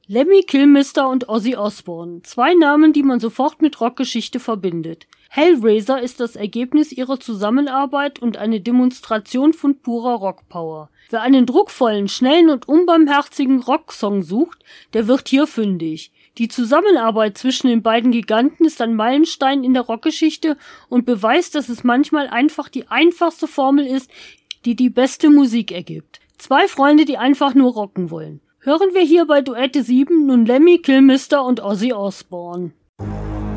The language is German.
Lemmy Kilmister und Ozzy Osbourne. Zwei Namen, die man sofort mit Rockgeschichte verbindet. Hellraiser ist das Ergebnis ihrer Zusammenarbeit und eine Demonstration von purer Rockpower. Wer einen druckvollen, schnellen und unbarmherzigen Rocksong sucht, der wird hier fündig. Die Zusammenarbeit zwischen den beiden Giganten ist ein Meilenstein in der Rockgeschichte und beweist, dass es manchmal einfach die einfachste Formel ist, die die beste Musik ergibt. Zwei Freunde, die einfach nur rocken wollen. Hören wir hier bei Duette 7 nun Lemmy Kilmister und Ozzy Osbourne.